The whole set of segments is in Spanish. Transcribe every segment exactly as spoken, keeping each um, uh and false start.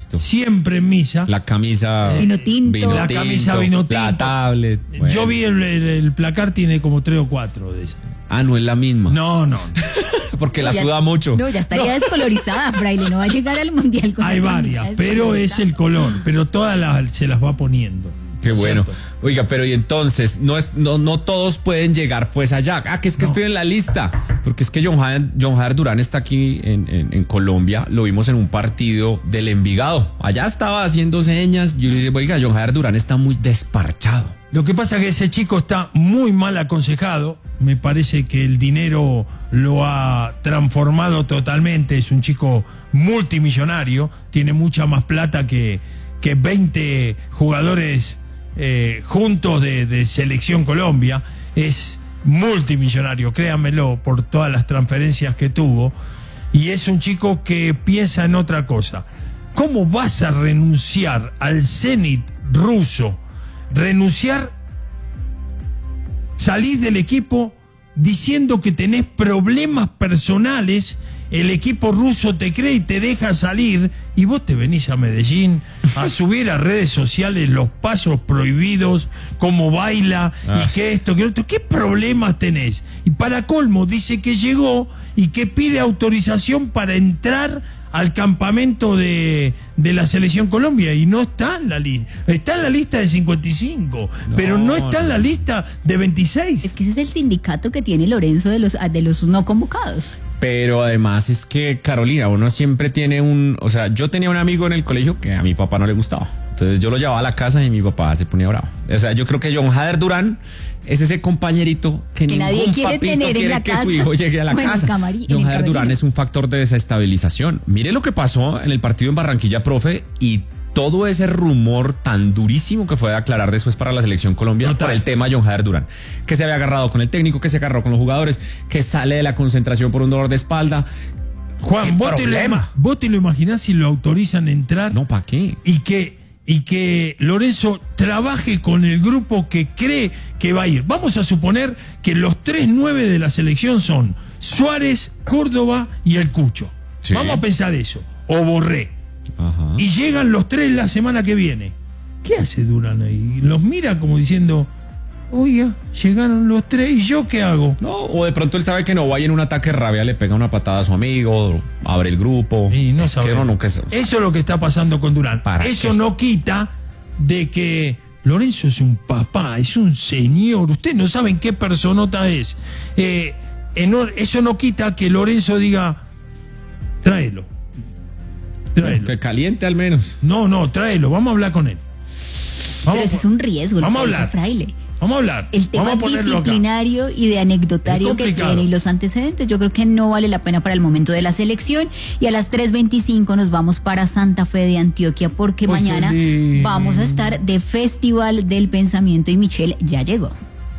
Listo. Siempre en misa. La camisa eh, vino tinto. Vino la tinto, camisa vino tinto. La tablet. Bueno. Yo vi el, el, el placar, tiene como tres o cuatro de esas. Ah, no es la misma. No, no. Porque la ya, suda mucho. No, ya estaría no. descolorizada, fraile. No va a llegar al mundial con Hay varias, pero es el color. Pero todas las, se las va poniendo. Qué bueno. ¿Cierto? Oiga, pero y entonces, no es, no, no todos pueden llegar pues allá. Ah, que es que no. estoy en la lista. Porque es que John Jader, John Jader Durán está aquí en, en, en Colombia. Lo vimos en un partido del Envigado. Allá estaba haciendo señas. Yo le dije, oiga, John Jader Durán está muy desparchado. Lo que pasa es que ese chico está muy mal aconsejado. Me parece que el dinero lo ha transformado totalmente. Es un chico multimillonario. Tiene mucha más plata que, que veinte jugadores eh, juntos de, de Selección Colombia. Es multimillonario, créanmelo, por todas las transferencias que tuvo. Y es un chico que piensa en otra cosa. ¿Cómo vas a renunciar al Zenit ruso? Renunciar, salir del equipo diciendo que tenés problemas personales, el equipo ruso te cree y te deja salir, y vos te venís a Medellín a subir a redes sociales los pasos prohibidos, cómo baila, ah. y que esto, que otro. ¿Qué problemas tenés? Y para colmo dice que llegó y que pide autorización para entrar al campamento de, de la Selección Colombia, y no está en la lista. Está en la lista de cincuenta y cinco, no, pero no está no. en la lista de veintiséis. Es que ese es el sindicato que tiene Lorenzo de los, de los no convocados. Pero además es que, Carolina, uno siempre tiene un... O sea, yo tenía un amigo en el colegio que a mi papá no le gustaba. Entonces yo lo llevaba a la casa y mi papá se ponía bravo. O sea, yo creo que John Jader Durán es ese compañerito que, que ningún nadie quiere papito tener quiere en la que casa. Su hijo llegue a la bueno, casa. Camari, John Jader Durán es un factor de desestabilización. Mire lo que pasó en el partido en Barranquilla, profe, y todo ese rumor tan durísimo que fue de aclarar después para la Selección Colombia Total. por el tema John Jader Durán, que se había agarrado con el técnico, que se agarró con los jugadores, que sale de la concentración por un dolor de espalda. Juan, ¿vos te, lo, ¿vos te lo imaginás si lo autorizan a entrar? No, ¿para qué? Y que, y que Lorenzo trabaje con el grupo que cree que va a ir. Vamos a suponer que los tres nueve de la selección son Suárez, Córdoba y el Cucho. Sí. Vamos a pensar eso. O Borré. Ajá. Y llegan los tres la semana que viene. ¿Qué hace Durán ahí? Los mira como diciendo, oiga, llegaron los tres, ¿y yo qué hago? No, o de pronto él sabe que no vaya en un ataque de rabia, le pega una patada a su amigo, abre el grupo. Y no es sabe. No, nunca es, eso es lo que está pasando con Durán. Eso qué? No quita de que Lorenzo es un papá, es un señor. Ustedes no saben qué personota es. Eh, eso no quita que Lorenzo diga, tráelo. Tráelo. Que caliente al menos. No, no, tráelo, vamos a hablar con él. Vamos, Pero ese es un riesgo. Vamos a hablar. Fraile. Vamos a hablar. El tema vamos a disciplinario acá. Y de anecdotario que tiene y los antecedentes, yo creo que no vale la pena para el momento de la selección. Y a las tres veinticinco nos vamos para Santa Fe de Antioquia, porque Uy, mañana vamos a estar de Festival del Pensamiento y Michelle ya llegó.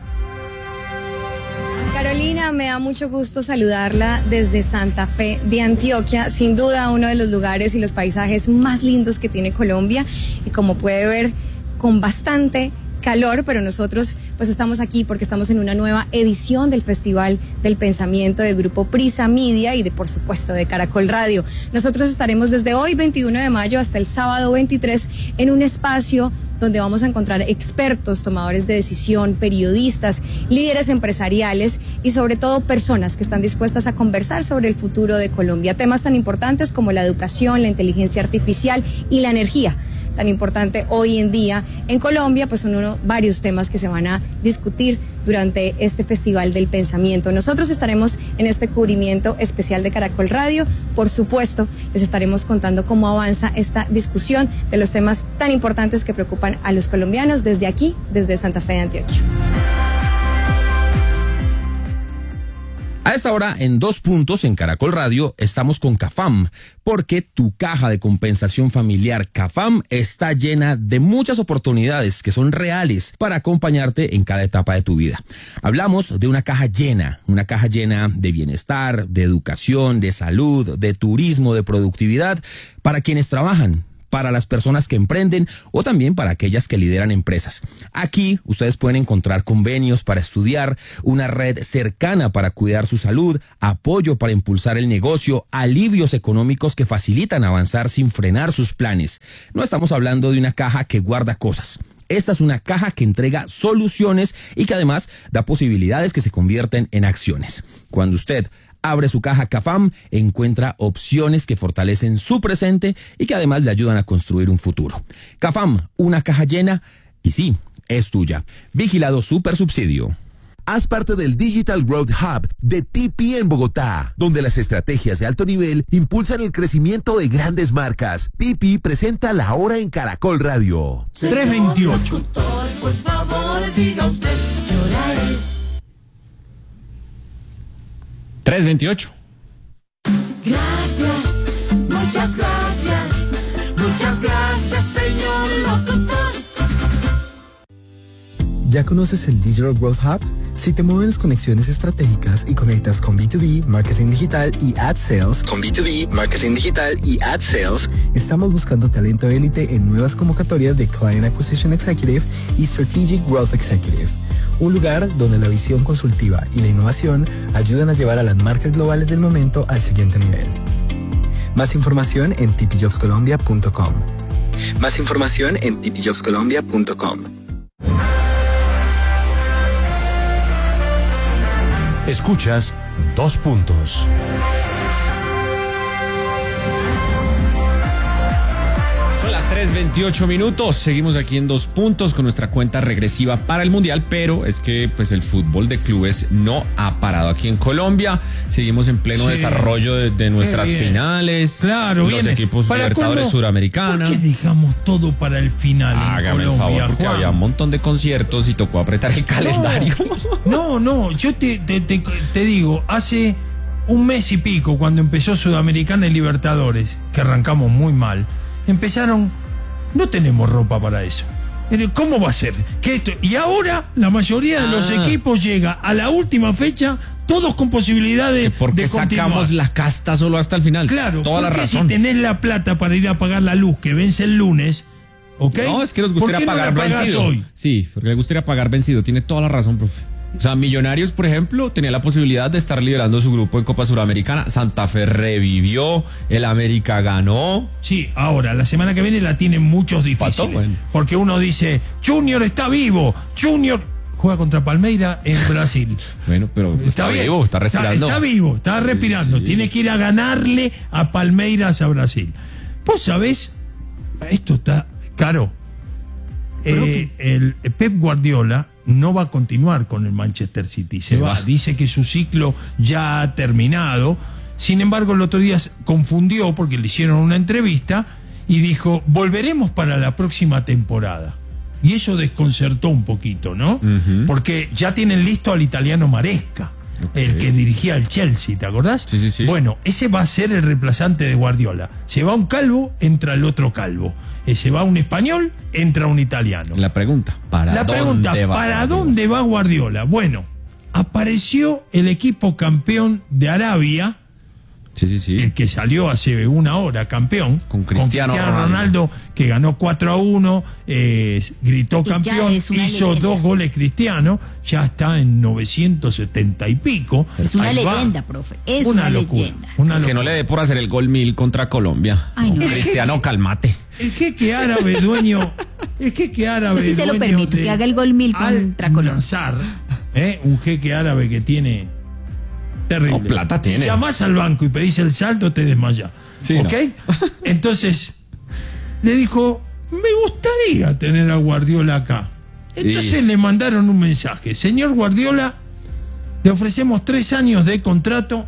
Carolina, me da mucho gusto saludarla desde Santa Fe de Antioquia, sin duda uno de los lugares y los paisajes más lindos que tiene Colombia, y como puede ver, con bastante calor, pero nosotros pues estamos aquí porque estamos en una nueva edición del Festival del Pensamiento de Grupo Prisa Media y de, por supuesto, de Caracol Radio. Nosotros estaremos desde hoy, veintiuno de mayo, hasta el sábado veintitrés, en un espacio donde vamos a encontrar expertos, tomadores de decisión, periodistas, líderes empresariales y sobre todo personas que están dispuestas a conversar sobre el futuro de Colombia. Temas tan importantes como la educación, la inteligencia artificial y la energía, tan importante hoy en día en Colombia, pues son uno, varios temas que se van a discutir durante este Festival del Pensamiento. Nosotros estaremos en este cubrimiento especial de Caracol Radio. Por supuesto, les estaremos contando cómo avanza esta discusión de los temas tan importantes que preocupan a los colombianos desde aquí, desde Santa Fe de Antioquia. A esta hora, en Dos Puntos, en Caracol Radio, estamos con CAFAM, porque tu caja de compensación familiar CAFAM está llena de muchas oportunidades que son reales para acompañarte en cada etapa de tu vida. Hablamos de una caja llena, una caja llena de bienestar, de educación, de salud, de turismo, de productividad, para quienes trabajan, para las personas que emprenden o también para aquellas que lideran empresas. Aquí ustedes pueden encontrar convenios para estudiar, una red cercana para cuidar su salud, apoyo para impulsar el negocio, alivios económicos que facilitan avanzar sin frenar sus planes. No estamos hablando de una caja que guarda cosas. Esta es una caja que entrega soluciones y que además da posibilidades que se convierten en acciones. Cuando usted abre su caja CAFAM, encuentra opciones que fortalecen su presente y que además le ayudan a construir un futuro. CAFAM, una caja llena y sí, es tuya. Vigilado Supersubsidio. Haz parte del Digital Growth Hub de T P en Bogotá, donde las estrategias de alto nivel impulsan el crecimiento de grandes marcas. T P presenta La Hora en Caracol Radio. tres veintiocho. Por favor, diga usted qué hora es. tres veintiocho. Gracias, muchas gracias, muchas gracias, señor locutor. ¿Ya conoces el Digital Growth Hub? Si te mueven las conexiones estratégicas y conectas con B dos B, marketing digital y ad sales, con B dos B, marketing digital y ad sales, estamos buscando talento élite en nuevas convocatorias de Client Acquisition Executive y Strategic Growth Executive. Un lugar donde la visión consultiva y la innovación ayudan a llevar a las marcas globales del momento al siguiente nivel. Más información en t p jobs colombia punto com. Más información en t p jobs colombia punto com. Escuchas Dos Puntos. Son las tres veintiocho minutos. Seguimos aquí en Dos Puntos con nuestra cuenta regresiva para el Mundial, pero es que pues el fútbol de clubes no ha parado aquí en Colombia. Seguimos en pleno sí. desarrollo de, de nuestras finales. Claro, los viene. equipos para Libertadores cómo, Suramericana. ¿Por qué dejamos todo para el final? Hágame en Colombia, el favor, porque Juan? había un montón de conciertos y tocó apretar el calendario. No, no, yo te, te, te, te digo, hace un mes y pico, cuando empezó Sudamericana y Libertadores, que arrancamos muy mal, empezaron, no tenemos ropa para eso. ¿Cómo va a ser? ¿Qué esto? Y ahora la mayoría de ah. los equipos llega a la última fecha, todos con posibilidades porque de continuar. Sacamos la casta solo hasta el final. Claro, toda la porque razón. Si tenés la plata para ir a pagar la luz que vence el lunes, ¿ok? No, es que nos gustaría pagar no vencido. Hoy? Sí, porque le gustaría pagar vencido. Tiene toda la razón, profe. O sea, Millonarios, por ejemplo, tenía la posibilidad de estar liderando su grupo en Copa Suramericana. Santa Fe revivió, el América ganó. Sí, ahora, la semana que viene la tienen muchos difíciles. Pato, bueno. Porque uno dice, Junior está vivo, Junior juega contra Palmeira en Brasil. Bueno, pero está, está vivo, está respirando. Está, está vivo, está respirando. Sí, sí. Tiene que ir a ganarle a Palmeiras a Brasil. Vos sabés, esto está caro. Eh, el Pep Guardiola no va a continuar con el Manchester City, se, se va. va. Dice que su ciclo ya ha terminado. Sin embargo, el otro día confundió porque le hicieron una entrevista y dijo, volveremos para la próxima temporada. Y eso desconcertó un poquito, ¿no? Uh-huh. Porque ya tienen listo al italiano Maresca, okay. el que dirigía al Chelsea, ¿te acordás? Sí, sí, sí. Bueno, ese va a ser el reemplazante de Guardiola. Se va un calvo, entra el otro calvo. Se va un español, entra un italiano. La pregunta, ¿para La pregunta, dónde va ¿para Guardiola? dónde va Guardiola? Bueno, apareció el equipo campeón de Arabia, sí, sí, sí. el que salió hace una hora campeón, con Cristiano, con Cristiano Ronaldo. Ronaldo, que ganó cuatro a uno, eh, gritó que campeón, hizo leyenda. Dos goles Cristiano, ya está en novecientos setenta y pico. Es una Ahí leyenda, va. profe, es una, una locura, leyenda. Una que locura. no le dé por hacer el gol mil contra Colombia. Ay, no. Cristiano, cálmate. El jeque árabe dueño, el jeque árabe Yo sí se lo dueño permito, de que haga el gol mil contra Colombia. Al-Nassr, ¿eh? Un jeque árabe que tiene terrible. No, plata tiene. Si llamás al banco y pedís el saldo, te desmayás. Sí, ¿ok? No. Entonces, le dijo, me gustaría tener a Guardiola acá. Entonces sí. le mandaron un mensaje. Señor Guardiola, le ofrecemos tres años de contrato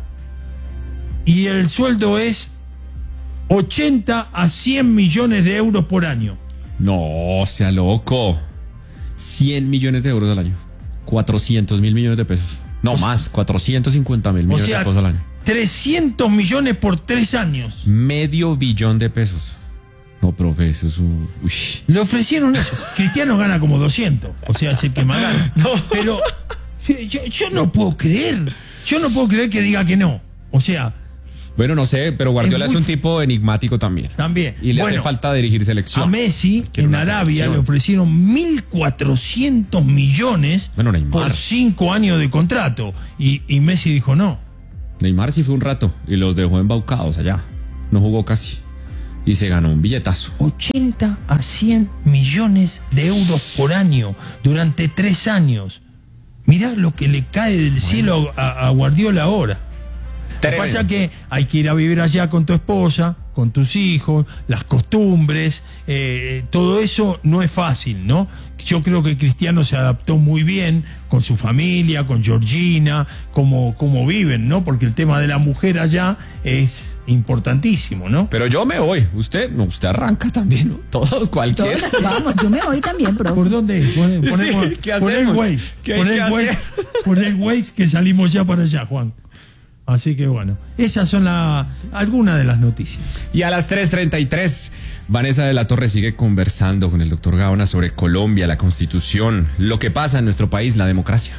y el sueldo es ochenta a cien millones de euros por año. No, sea loco. cien millones de euros al año. cuatrocientos mil millones de pesos. No, o sea, más, cuatrocientos cincuenta mil millones o sea, de pesos al año. trescientos millones por tres años. Medio billón de pesos. No, profe, eso es un... Uy. Le ofrecieron eso. Cristiano gana como doscientos. O sea, se quema gana. No. Pero yo, yo no puedo creer. Yo no puedo creer que diga que no. O sea, Bueno, no sé, pero Guardiola es, es un tipo enigmático también. También. Y le bueno, hace falta dirigir selección. A Messi, en Arabia, selección. Le ofrecieron mil cuatrocientos millones bueno, por cinco años de contrato. Y, y Messi dijo no. Neymar sí fue un rato y los dejó embaucados allá. No jugó casi. Y se ganó un billetazo. ochenta a cien millones de euros por año durante tres años. Mirá lo que le cae del bueno. cielo a, a Guardiola ahora. Lo que pasa es que hay que ir a vivir allá con tu esposa, con tus hijos, las costumbres, eh, todo eso no es fácil, ¿no? Yo creo que Cristiano se adaptó muy bien con su familia, con Georgina, como, como viven, ¿no? Porque el tema de la mujer allá es importantísimo, ¿no? Pero yo me voy, usted no, usted arranca también, ¿no? Todos, cualquiera. Todos, vamos, yo me voy también, profe. ¿Por dónde? Pon, pon, sí, pon, ¿qué pon el Waze, ¿Qué pon, hay el que Waze, pon el Waze que salimos ya para allá, Juan. Así que bueno, esas son la, algunas de las noticias. Y a las tres treinta y tres, Vanessa de la Torre sigue conversando con el doctor Gaona sobre Colombia, la Constitución, lo que pasa en nuestro país, la democracia.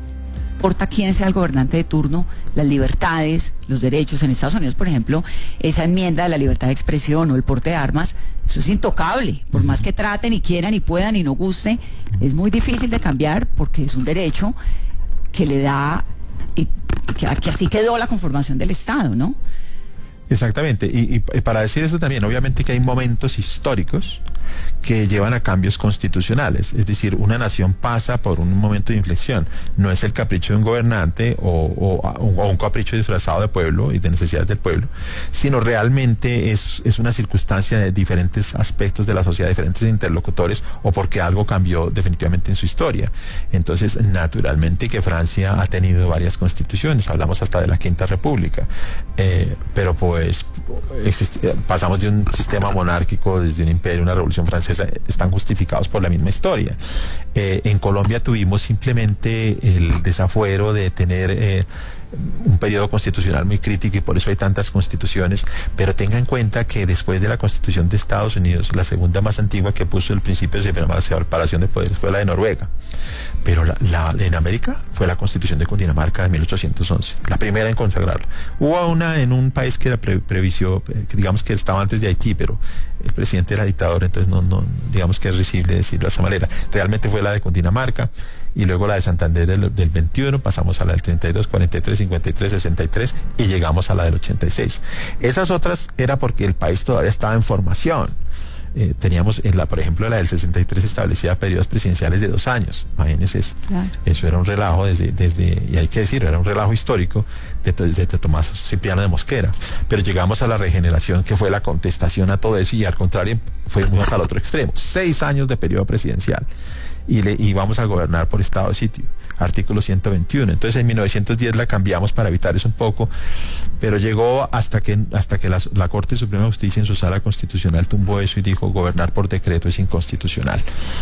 No importa quién sea el gobernante de turno, las libertades, los derechos. En Estados Unidos, por ejemplo, esa enmienda de la libertad de expresión o el porte de armas, eso es intocable. Por más que traten y quieran y puedan y no guste, es muy difícil de cambiar porque es un derecho que le da... Y que, que así quedó la conformación del Estado, ¿no? Exactamente, y, y, y para decir eso también, obviamente que hay momentos históricos que llevan a cambios constitucionales, es decir, una nación pasa por un momento de inflexión, no es el capricho de un gobernante o, o, o un capricho disfrazado de pueblo y de necesidades del pueblo, sino realmente es, es una circunstancia de diferentes aspectos de la sociedad, diferentes interlocutores, o porque algo cambió definitivamente en su historia. Entonces, naturalmente que Francia ha tenido varias constituciones, hablamos hasta de la Quinta República, eh, pero pues existe, pasamos de un sistema monárquico, desde un imperio, una revolución francesa, están justificados por la misma historia. Eh, en Colombia tuvimos simplemente el desafuero de tener eh, un periodo constitucional muy crítico y por eso hay tantas constituciones, pero tenga en cuenta que después de la Constitución de Estados Unidos, la segunda más antigua que puso el principio de separación de poderes fue la de Noruega, pero la, la, en América fue la Constitución de Cundinamarca de mil ochocientos once, la primera en consagrarla. Hubo una en un país que era pre, previsió, que digamos que estaba antes de Haití, pero el presidente era dictador, entonces no, no digamos que es risible decirlo de esa manera. Realmente fue la de Cundinamarca, y luego la de Santander del, del veintiuno, pasamos a la del treinta y dos, cuarenta y tres, cincuenta y tres, sesenta y tres y llegamos a la del ochenta y seis. Esas otras era porque el país todavía estaba en formación. Eh, teníamos, en la, por ejemplo, la del sesenta y tres establecía periodos presidenciales de dos años. Imagínense eso. Claro. Eso era un relajo desde, desde, y hay que decirlo, era un relajo histórico desde, desde Tomás Cipriano de Mosquera. Pero llegamos a la regeneración, que fue la contestación a todo eso, y al contrario, fuimos al otro extremo. Seis años de periodo presidencial. Y, le, y vamos a gobernar por estado de sitio, artículo ciento veintiuno. Entonces en mil novecientos diez la cambiamos para evitar eso un poco, pero llegó hasta que hasta que la, la Corte Suprema de Justicia en su sala constitucional tumbó eso y dijo: gobernar por decreto es inconstitucional.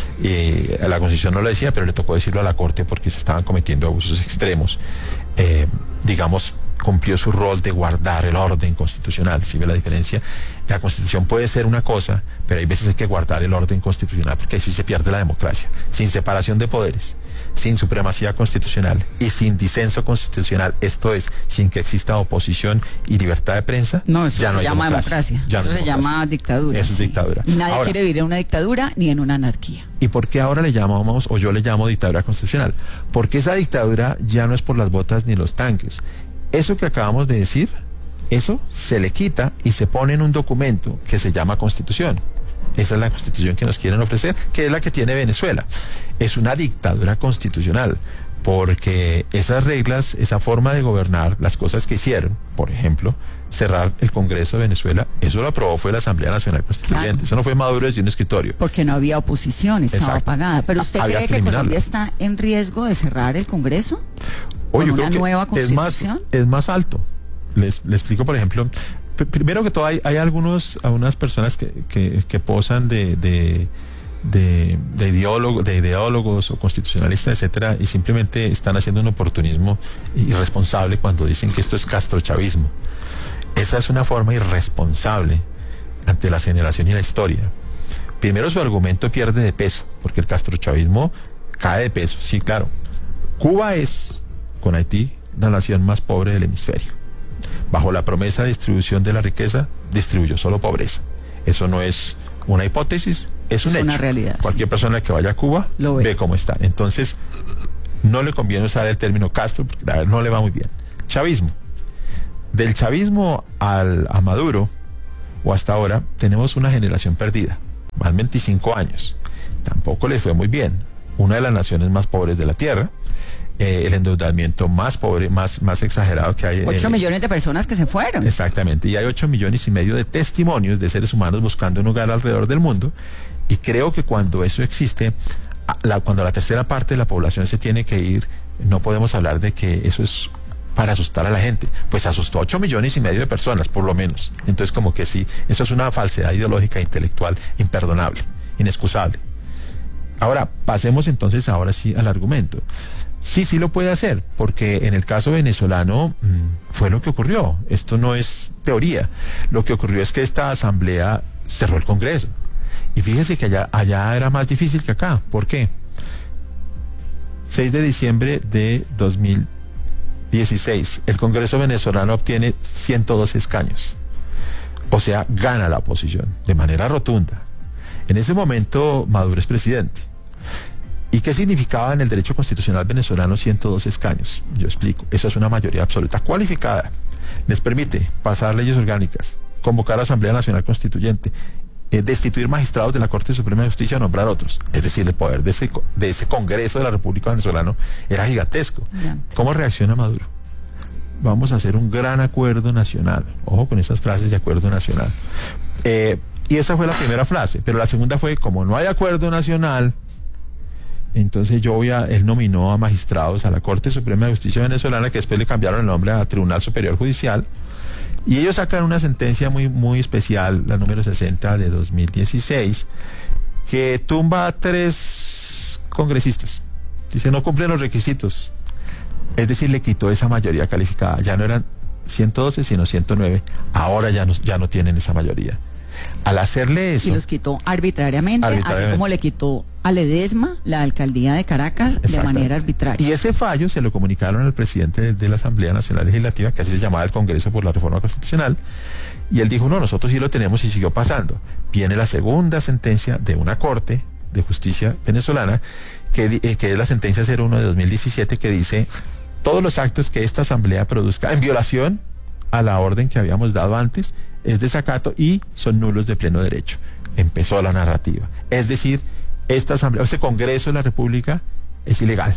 Eh, la Constitución no lo decía, pero le tocó decirlo a la Corte porque se estaban cometiendo abusos extremos. Eh, digamos, cumplió su rol de guardar el orden constitucional. ¿Sí ve la diferencia? La Constitución puede ser una cosa, pero hay veces hay que guardar el orden constitucional, porque así se pierde la democracia. Sin separación de poderes, sin supremacía constitucional y sin disenso constitucional, esto es, sin que exista oposición y libertad de prensa, no, eso ya se no hay llama democracia. democracia. Ya eso no se democracia. llama dictadura. Eso es sí. dictadura. Y nadie ahora, quiere vivir en una dictadura ni en una anarquía. ¿Y por qué ahora le llamamos, o yo le llamo dictadura constitucional? Porque esa dictadura ya no es por las botas ni los tanques. Eso que acabamos de decir, eso se le quita y se pone en un documento que se llama Constitución. Esa es la Constitución que nos quieren ofrecer, que es la que tiene Venezuela. Es una dictadura constitucional, porque esas reglas, esa forma de gobernar, las cosas que hicieron, por ejemplo, cerrar el Congreso de Venezuela, eso lo aprobó fue la Asamblea Nacional Constituyente. Claro. Eso no fue Maduro desde un escritorio. Porque no había oposición, estaba Exacto. apagada. ¿Pero usted había cree que, que Colombia está en riesgo de cerrar el Congreso? Oye, ¿Con una nueva Constitución? Es más, es más alto. Les, les explico, por ejemplo, primero que todo hay, hay algunos, algunas personas que, que, que posan de, de, de, de, ideólogo, de ideólogos o constitucionalistas, etcétera, y simplemente están haciendo un oportunismo irresponsable cuando dicen que esto es castrochavismo. Esa es una forma irresponsable ante la generación y la historia. Primero, su argumento pierde de peso, porque el castrochavismo cae de peso. Sí, claro. Cuba es, con Haití, la nación más pobre del hemisferio. bajo la promesa de distribución de la riqueza, distribuyó solo pobreza. Eso no es una hipótesis, es un es hecho. Una realidad. Cualquier sí. persona que vaya a Cuba Lo ve. ve cómo está. Entonces, no le conviene usar el término Castro, porque la verdad no le va muy bien. Chavismo. Del chavismo al, a Maduro, o hasta ahora, tenemos una generación perdida, más veinticinco años. Tampoco le fue muy bien. Una de las naciones más pobres de la Tierra, eh, el endeudamiento más pobre, más, más exagerado que hay. Ocho eh, millones de personas que se fueron. Exactamente, y hay ocho millones y medio de testimonios de seres humanos buscando un hogar alrededor del mundo, y creo que cuando eso existe, la, cuando la tercera parte de la población se tiene que ir, no podemos hablar de que eso es para asustar a la gente. Pues asustó a ocho millones y medio de personas, por lo menos. Entonces, como que sí, eso es una falsedad ideológica e intelectual imperdonable, inexcusable. Ahora, pasemos entonces ahora sí al argumento. Sí, sí lo puede hacer, porque en el caso venezolano mmm, fue lo que ocurrió. Esto no es teoría. Lo que ocurrió es que esta asamblea cerró el Congreso. Y fíjese que allá, allá era más difícil que acá. ¿Por qué? seis de diciembre de dos mil dieciséis, el Congreso venezolano obtiene ciento dos escaños. O sea, gana la oposición de manera rotunda. En ese momento Maduro es presidente. ¿Y qué significaba en el derecho constitucional venezolano ciento dos escaños? Yo explico. Eso es una mayoría absoluta cualificada. Les permite pasar leyes orgánicas, convocar a Asamblea Nacional Constituyente, eh, destituir magistrados de la Corte Suprema de Justicia, nombrar otros. Es decir, el poder de ese, de ese Congreso de la República Venezolana era gigantesco. Yeah. ¿Cómo reacciona Maduro? Vamos a hacer un gran acuerdo nacional. Ojo con esas frases de acuerdo nacional. Eh, y esa fue la primera frase. Pero la segunda fue, como no hay acuerdo nacional, entonces yo voy a, él nominó a magistrados a la Corte Suprema de Justicia venezolana, que después le cambiaron el nombre a Tribunal Superior Judicial, y ellos sacan una sentencia muy, muy especial, la número sesenta de dos mil dieciséis, que tumba a tres congresistas. Dice, no cumplen los requisitos. Es decir, le quitó esa mayoría calificada. Ya no eran ciento doce, sino ciento nueve. Ahora ya no, ya no tienen esa mayoría. Al hacerle eso... Y los quitó arbitrariamente, arbitrariamente, así como le quitó a Ledesma la alcaldía de Caracas de manera arbitraria. Y ese fallo se lo comunicaron al presidente de, de la Asamblea Nacional Legislativa, que así se llamaba el Congreso por la Reforma Constitucional, y él dijo, no, nosotros sí lo tenemos, y siguió pasando. Viene la segunda sentencia de una Corte de Justicia venezolana, que, eh, que es la sentencia cero uno de dos mil diecisiete, que dice, todos los actos que esta Asamblea produzca en violación a la orden que habíamos dado antes, es desacato y son nulos de pleno derecho. Empezó la narrativa. Es decir, esta asamblea, este Congreso de la República es ilegal.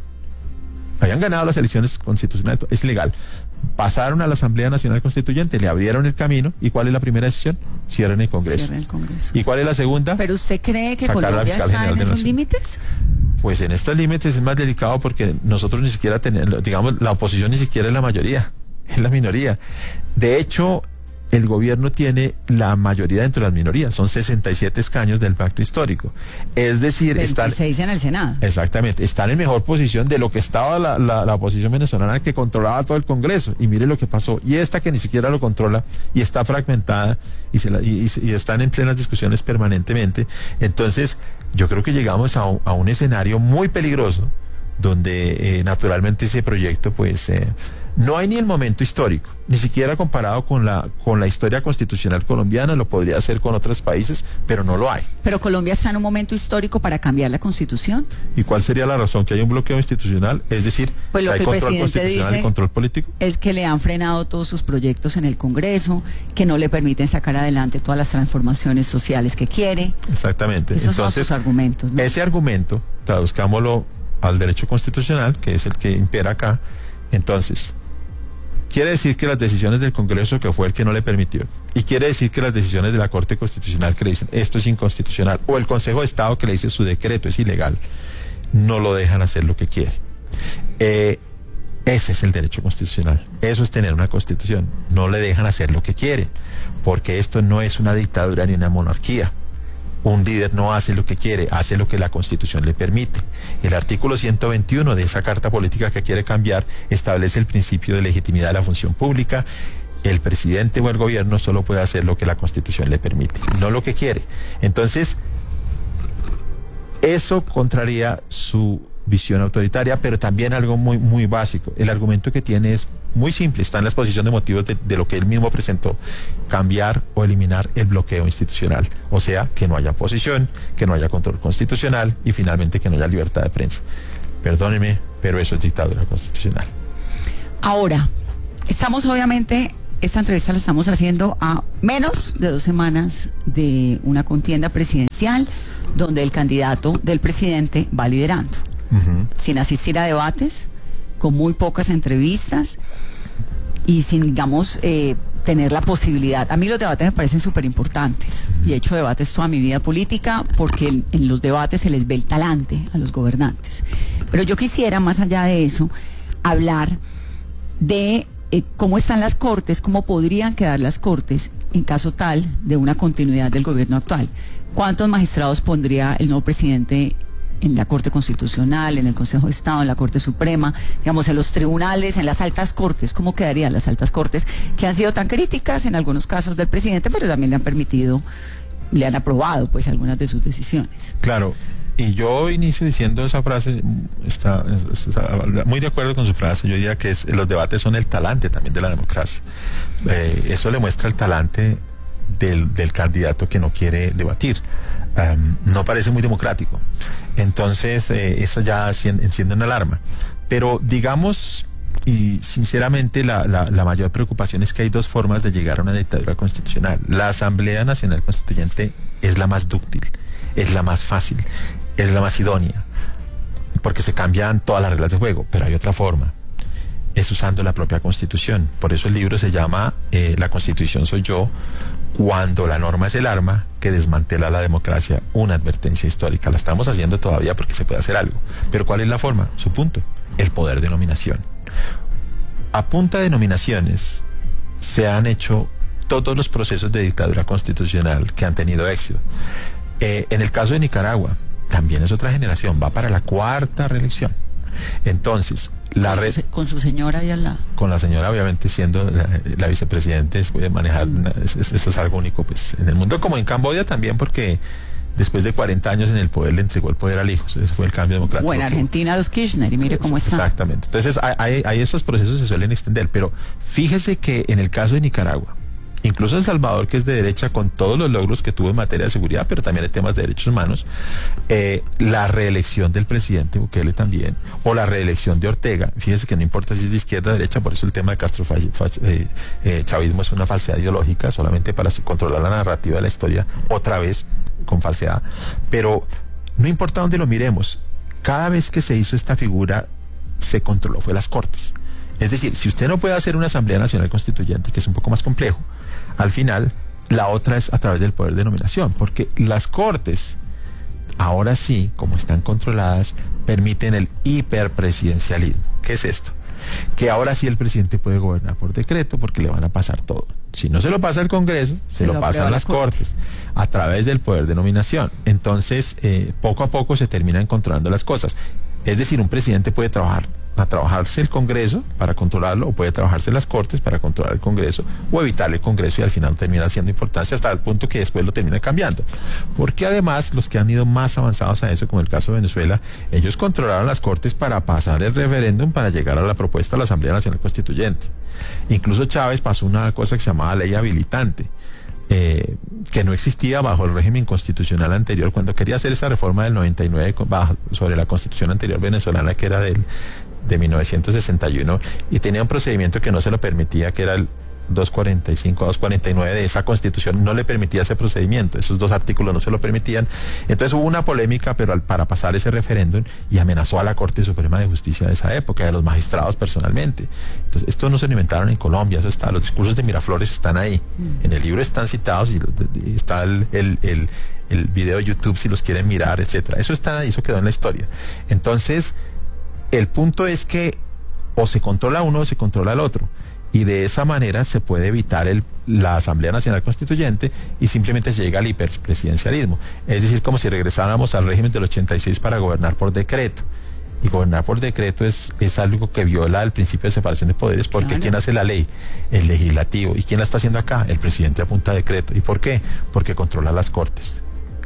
Habían ganado las elecciones constitucionales, es ilegal. Pasaron a la Asamblea Nacional Constituyente, le abrieron el camino. ¿Y cuál es la primera decisión? Cierren el Congreso. Cierren el Congreso. ¿Y cuál es la segunda? ¿Pero usted cree que Colombia está en esos límites? Pues en estos límites es más delicado porque nosotros ni siquiera tenemos, digamos, la oposición ni siquiera es la mayoría, es la minoría. De hecho, el gobierno tiene la mayoría dentro de las minorías, son sesenta y siete escaños del pacto histórico. Es decir, veintiséis están en el Senado. Exactamente, están en mejor posición de lo que estaba la, la, la oposición venezolana, que controlaba todo el Congreso. Y mire lo que pasó. Y esta que ni siquiera lo controla y está fragmentada y, se la, y, y, y están en plenas discusiones permanentemente. Entonces, yo creo que llegamos a un, a un escenario muy peligroso, donde eh, naturalmente ese proyecto, pues... Eh, no hay ni el momento histórico, ni siquiera comparado con la con la historia constitucional colombiana, lo podría hacer con otros países, pero no lo hay. Pero Colombia está en un momento histórico para cambiar la Constitución. ¿Y cuál sería la razón? ¿Que hay un bloqueo institucional? Es decir, pues lo que hay que control el constitucional dice y control político. Es que le han frenado todos sus proyectos en el Congreso, que no le permiten sacar adelante todas las transformaciones sociales que quiere. Exactamente. Esos Entonces, son sus argumentos, ¿no? Ese argumento, traduzcámoslo al derecho constitucional, que es el que impera acá. Entonces, quiere decir que las decisiones del Congreso, que fue el que no le permitió, y quiere decir que las decisiones de la Corte Constitucional, que le dicen esto es inconstitucional, o el Consejo de Estado, que le dice su decreto es ilegal, no lo dejan hacer lo que quiere. Eh, ese es el derecho constitucional. Eso es tener una constitución. No le dejan hacer lo que quiere, porque esto no es una dictadura ni una monarquía. Un líder no hace lo que quiere, hace lo que la Constitución le permite. El artículo ciento veintiuno de esa Carta Política que quiere cambiar establece el principio de legitimidad de la función pública. El presidente o el gobierno solo puede hacer lo que la Constitución le permite, no lo que quiere. Entonces, eso contraría su visión autoritaria, pero también algo muy, muy básico. El argumento que tiene es, muy simple, está en la exposición de motivos de, de lo que él mismo presentó: cambiar o eliminar el bloqueo institucional, o sea, que no haya oposición, que no haya control constitucional y finalmente que no haya libertad de prensa. Perdónenme, pero eso es dictadura constitucional. Ahora, estamos obviamente, esta entrevista la estamos haciendo a menos de dos semanas de una contienda presidencial donde el candidato del presidente va liderando, uh-huh. sin asistir a debates, con muy pocas entrevistas y sin, digamos, eh, tener la posibilidad. A mí los debates me parecen súper importantes y he hecho debates toda mi vida política porque en, en los debates se les ve el talante a los gobernantes. Pero yo quisiera, más allá de eso, hablar de eh, cómo están las Cortes, cómo podrían quedar las Cortes en caso tal de una continuidad del gobierno actual. ¿Cuántos magistrados pondría el nuevo presidente en la Corte Constitucional, en el Consejo de Estado, en la Corte Suprema, digamos, en los tribunales, en las altas cortes? ¿Cómo quedarían las altas cortes que han sido tan críticas en algunos casos del presidente, pero también le han permitido, le han aprobado pues algunas de sus decisiones? Claro, y yo inicio diciendo esa frase, está, está muy de acuerdo con su frase. Yo diría que es, los debates son el talante también de la democracia. Eh, eso le muestra el talante del, del candidato que no quiere debatir. Um, no parece muy democrático. Entonces, eh, eso ya enciende una alarma. Pero digamos, y sinceramente la, la, la mayor preocupación es que hay dos formas de llegar a una dictadura constitucional. La Asamblea Nacional Constituyente es la más dúctil, es la más fácil, es la más idónea, porque se cambian todas las reglas de juego. Pero hay otra forma, es usando la propia Constitución. Por eso el libro se llama eh, La Constitución soy yo, cuando la norma es el arma que desmantela la democracia, una advertencia histórica. La estamos haciendo todavía porque se puede hacer algo. Pero ¿cuál es la forma? Su punto, el poder de nominación. A punta de nominaciones se han hecho todos los procesos de dictadura constitucional que han tenido éxito. Eh, en el caso de Nicaragua, también es otra generación, va para la cuarta reelección. Entonces, la con, su, con su señora ahí al lado. Con la señora, obviamente, siendo la, la vicepresidenta, se puede manejar, una, eso, eso es algo único pues en el mundo, como en Camboya también, porque después de cuarenta años en el poder le entregó el poder al hijo. Ese fue el cambio democrático. Bueno, Argentina los Kirchner, y mire cómo está. Exactamente. Entonces, hay, hay esos procesos que se suelen extender, pero fíjese que en el caso de Nicaragua, incluso El Salvador, que es de derecha, con todos los logros que tuvo en materia de seguridad, pero también en temas de derechos humanos, eh, la reelección del presidente Bukele también, o la reelección de Ortega, fíjese que no importa si es de izquierda o derecha, por eso el tema de Castro eh, eh, chavismo es una falsedad ideológica, solamente para controlar la narrativa de la historia, otra vez con falsedad. Pero no importa dónde lo miremos, cada vez que se hizo esta figura, se controló, fue las Cortes. Es decir, si usted no puede hacer una Asamblea Nacional Constituyente, que es un poco más complejo, al final, la otra es a través del poder de nominación, porque las Cortes, ahora sí, como están controladas, permiten el hiperpresidencialismo. ¿Qué es esto? Que ahora sí el presidente puede gobernar por decreto porque le van a pasar todo. Si no se lo pasa al Congreso, se, se lo, lo pasa a las Cortes, a través del poder de nominación. Entonces, eh, poco a poco se terminan controlando las cosas. Es decir, un presidente puede trabajar a trabajarse el Congreso para controlarlo, o puede trabajarse las Cortes para controlar el Congreso, o evitar el Congreso, y al final termina siendo importancia hasta el punto que después lo termina cambiando. Porque además los que han ido más avanzados a eso, como el caso de Venezuela, ellos controlaron las Cortes para pasar el referéndum para llegar a la propuesta de la Asamblea Nacional Constituyente. Incluso Chávez pasó una cosa que se llamaba ley habilitante, Eh, que no existía bajo el régimen constitucional anterior, cuando quería hacer esa reforma del noventa y nueve bajo, sobre la constitución anterior venezolana, que era del, de mil novecientos sesenta y uno, y tenía un procedimiento que no se lo permitía, que era el doscientos cuarenta y cinco, doscientos cuarenta y nueve de esa constitución, no le permitía ese procedimiento, esos dos artículos no se lo permitían. Entonces hubo una polémica, pero al, para pasar ese referéndum, y amenazó a la Corte Suprema de Justicia de esa época, de los magistrados personalmente. Entonces, esto no se lo inventaron en Colombia, eso está, los discursos de Miraflores están ahí, mm. en el libro están citados, y, y está el, el, el, el video de YouTube si los quieren mirar, etcétera. Eso está ahí, eso quedó en la historia. Entonces, el punto es que o se controla uno o se controla el otro. Y de esa manera se puede evitar el, la Asamblea Nacional Constituyente, y simplemente se llega al hiperpresidencialismo. Es decir, como si regresáramos al régimen del ochenta y seis para gobernar por decreto. Y gobernar por decreto es, es algo que viola el principio de separación de poderes, porque claro. ¿Quién hace la ley? El legislativo. ¿Y quién la está haciendo acá? El presidente apunta a decreto. ¿Y por qué? Porque controla las Cortes.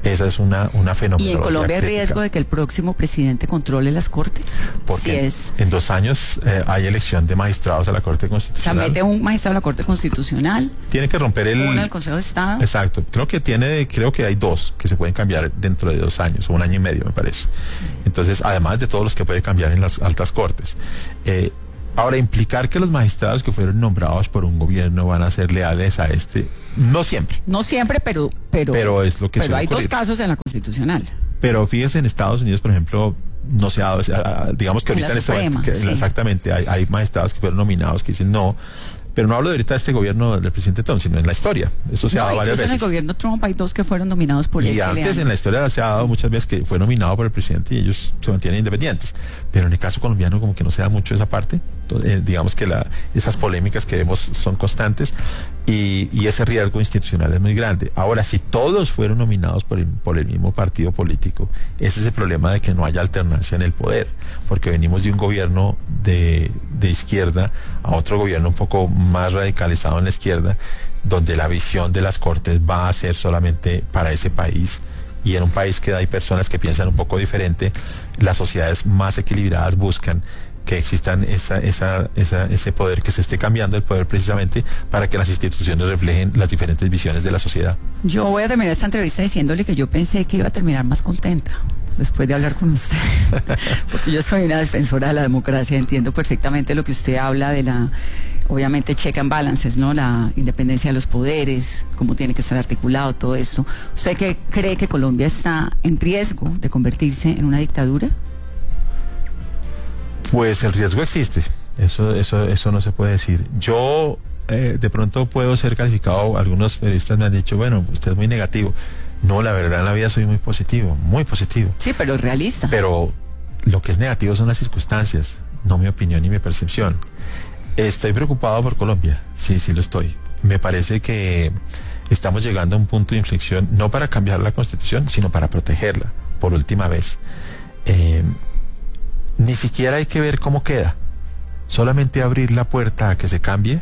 Esa es una, una fenomenología. ¿Y en Colombia hay crítica. riesgo de que el próximo presidente controle las cortes? Porque si en, es... en dos años eh, hay elección de magistrados a la Corte O sea, Constitucional. mete un magistrado a la Corte Constitucional, Tiene que romper el... uno del Consejo de Estado. Exacto. Creo que tiene, creo que hay dos que se pueden cambiar dentro de dos años, o un año y medio, me parece. Sí. Entonces, además de todos los que puede cambiar en las altas cortes. Eh, ahora, implicar que los magistrados que fueron nombrados por un gobierno van a ser leales a este, no siempre. No siempre, pero... Pero, pero es lo que Pero hay ocurrir. dos casos en la Constitucional. Pero fíjese, en Estados Unidos, por ejemplo, no se ha dado, digamos que En ahorita la en este momento, Suprema, que, sí. exactamente, hay, hay magistrados que fueron nominados que dicen no, pero no hablo de ahorita de este gobierno del presidente Trump, sino en la historia. Eso se No, ha dado varias incluso veces. en el gobierno Trump hay dos que fueron nominados por él. Y que antes le han- en la historia se ha dado muchas veces que fue nominado por el presidente y ellos se mantienen independientes. Pero en el caso colombiano como que no se da mucho esa parte. Entonces, eh, digamos que la, esas polémicas que vemos son constantes y, y ese riesgo institucional es muy grande. Ahora, si todos fueron nominados por el, por el mismo partido político, ese es el problema de que no haya alternancia en el poder, porque venimos de un gobierno de, de izquierda a otro gobierno un poco más radicalizado en la izquierda, donde la visión de las cortes va a ser solamente para ese país, y en un país que hay personas que piensan un poco diferente, las sociedades más equilibradas buscan que existan esa, esa, esa, ese poder, que se esté cambiando el poder precisamente para que las instituciones reflejen las diferentes visiones de la sociedad. Yo voy a terminar esta entrevista diciéndole que yo pensé que iba a terminar más contenta después de hablar con usted, porque yo soy una defensora de la democracia, entiendo perfectamente lo que usted habla de la, obviamente, check and balances, ¿no? La independencia de los poderes, cómo tiene que estar articulado todo esto. ¿Usted qué cree que Colombia está en riesgo de convertirse en una dictadura? Pues el riesgo existe, eso, eso, eso no se puede decir. Yo eh, de pronto puedo ser calificado, algunos periodistas me han dicho, bueno, usted es muy negativo. No, la verdad en la vida soy muy positivo, muy positivo. Sí, pero realista. Pero lo que es negativo son las circunstancias, no mi opinión ni mi percepción. Estoy preocupado por Colombia, sí, sí lo estoy. Me parece que estamos llegando a un punto de inflexión, no para cambiar la Constitución, sino para protegerla, por última vez. Eh, Ni siquiera hay que ver cómo queda. Solamente abrir la puerta a que se cambie,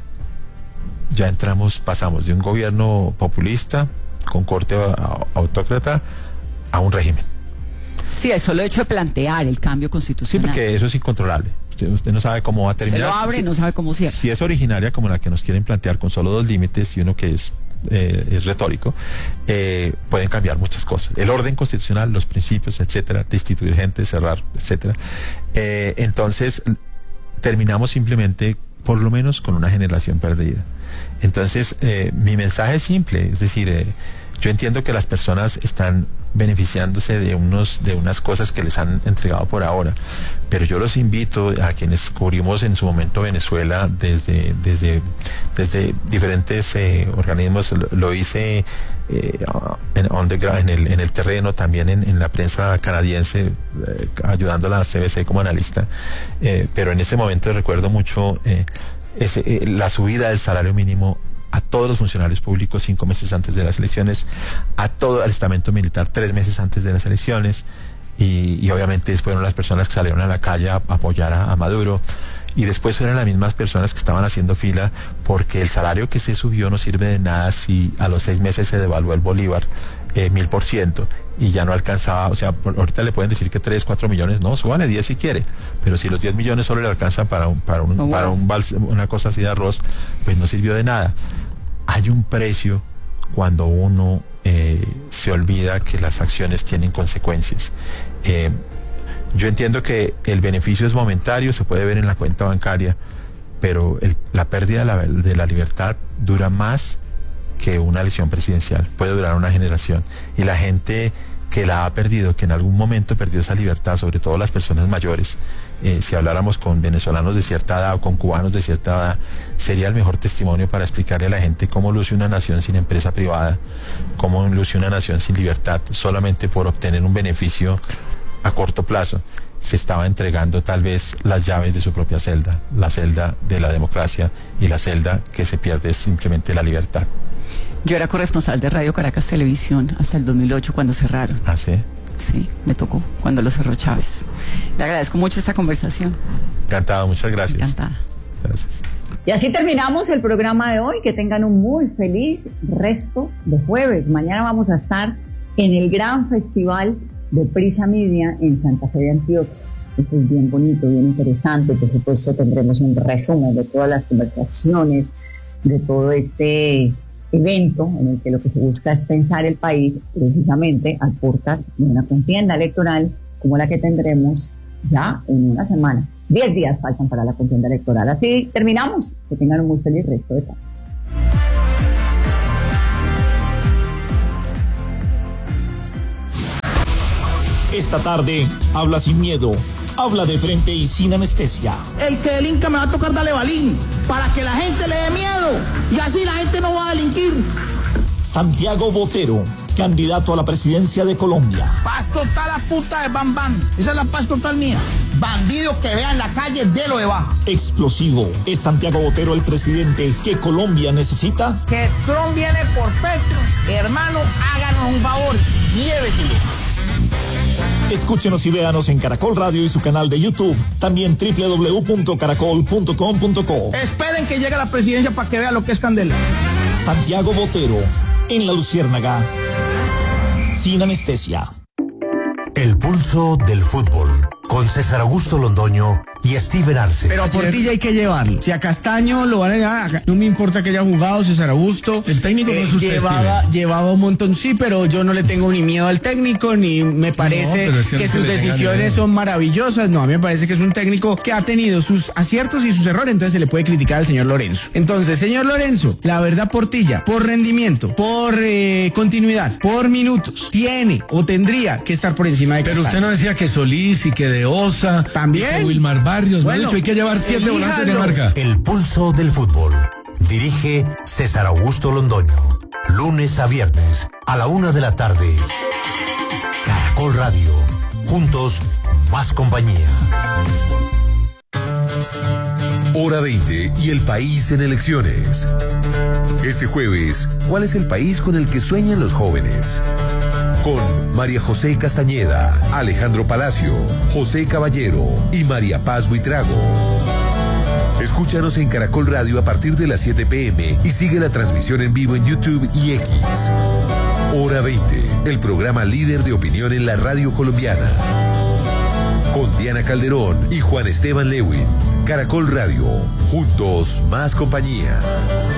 ya entramos, pasamos de un gobierno populista con corte autócrata a un régimen. Sí, el solo hecho de plantear el cambio Sí, constitucional. porque eso es incontrolable. Usted, usted no sabe cómo va a terminar. Se lo abre y si, no sabe cómo cierra. Si es originaria como la que nos quieren plantear, con solo dos límites y uno que es Eh, es retórico, eh, pueden cambiar muchas cosas. El orden constitucional, los principios, etcétera, destituir gente, cerrar, etcétera. Eh, entonces, terminamos simplemente, por lo menos, con una generación perdida. Entonces, eh, mi mensaje es simple, es decir, eh, yo entiendo que las personas están beneficiándose de unos de unas cosas que les han entregado por ahora, pero yo los invito a quienes cubrimos en su momento Venezuela desde desde desde diferentes eh, organismos, lo, lo hice eh, en, on the ground, en el en el terreno, también en, en la prensa canadiense, eh, ayudando a la C B C como analista, eh, pero en ese momento recuerdo mucho eh, ese, eh, la subida del salario mínimo a todos los funcionarios públicos cinco meses antes de las elecciones, a todo el estamento militar tres meses antes de las elecciones, y, y obviamente fueron las personas que salieron a la calle a, a apoyar a, a Maduro, y después fueron las mismas personas que estaban haciendo fila, porque el salario que se subió no sirve de nada si a los seis meses se devaluó el bolívar eh, mil por ciento y ya no alcanzaba. O sea, por, ahorita le pueden decir que tres, cuatro millones, no, súbale diez si quiere, pero si los diez millones solo le alcanzan para un, para un, oh, wow. para un vals, una cosa así de arroz, pues no sirvió de nada. Hay un precio cuando uno eh, se olvida que las acciones tienen consecuencias. Eh, yo entiendo que el beneficio es momentario, se puede ver en la cuenta bancaria, pero el, la pérdida de la, de la libertad dura más que una elección presidencial, puede durar una generación. Y la gente que la ha perdido, que en algún momento perdió esa libertad, sobre todo las personas mayores, Eh, si habláramos con venezolanos de cierta edad o con cubanos de cierta edad, sería el mejor testimonio para explicarle a la gente cómo luce una nación sin empresa privada, cómo luce una nación sin libertad, solamente por obtener un beneficio a corto plazo. Se estaba entregando tal vez las llaves de su propia celda, la celda de la democracia, y la celda que se pierde es simplemente la libertad. Yo era corresponsal de Radio Caracas Televisión hasta el dos mil ocho cuando cerraron. ¿Ah, sí? Sí, me tocó cuando lo cerró Chávez. Le agradezco mucho esta conversación. Encantado, muchas gracias. Encantada. Gracias. Y así terminamos el programa de hoy. Que tengan un muy feliz resto de jueves. Mañana vamos a estar en el gran festival de Prisa Media en Santa Fe de Antioquia. Eso es bien bonito, bien interesante. Por supuesto tendremos un resumen de todas las conversaciones, de todo este evento en el que lo que se busca es pensar el país precisamente al portas de una contienda electoral como la que tendremos ya en una semana. Diez días faltan para la contienda electoral. Así terminamos. Que tengan un muy feliz resto de tarde. Esta tarde, habla sin miedo, habla de frente y sin anestesia. El que delinca me va a tocar darle balín, para que la gente le dé miedo, y así la gente no va a delinquir. Santiago Botero, candidato a la presidencia de Colombia. Paz total la puta de Bam Bam, esa es la paz total mía. Bandido que vea en la calle, de lo de baja. Explosivo, ¿es Santiago Botero el presidente que Colombia necesita? Que Trump viene por Petro, hermano, háganos un favor, llévetelo. Escúchenos y véanos en Caracol Radio y su canal de YouTube. También doble u doble u doble u punto caracol punto com punto co. Esperen que llegue a la presidencia para que vean lo que es candela. Santiago Botero, en La Luciérnaga, sin anestesia. El pulso del fútbol, con César Augusto Londoño y Steven Arce. Pero a Portilla hay que llevarlo. Si a Castaño lo van a llevar, no me importa que haya jugado César Augusto. El técnico eh, no es usted, llevaba, llevaba un montón, sí, pero yo no le tengo ni miedo al técnico, ni me parece no, es que, que sus decisiones son maravillosas. No, a mí me parece que es un técnico que ha tenido sus aciertos y sus errores, entonces se le puede criticar al señor Lorenzo. Entonces, señor Lorenzo, la verdad, Portilla, por rendimiento, por eh, continuidad, por minutos, tiene o tendría que estar por encima de Pero Castaño. usted no decía que Solís y que De Osa, también, que Wilmar Barrios, bueno, dicho, hay que llevar siete elíjalo. volantes de marca. El pulso del fútbol. Dirige César Augusto Londoño. Lunes a viernes a la una de la tarde. Caracol Radio. Juntos, más compañía. Hora veinte y el país en elecciones. Este jueves, ¿cuál es el país con el que sueñan los jóvenes? Con María José Castañeda, Alejandro Palacio, José Caballero y María Paz Buitrago. Escúchanos en Caracol Radio a partir de las siete pe eme y sigue la transmisión en vivo en YouTube y X. Hora veinte, el programa líder de opinión en la radio colombiana. Con Diana Calderón y Juan Esteban Lewin. Caracol Radio, juntos más compañía.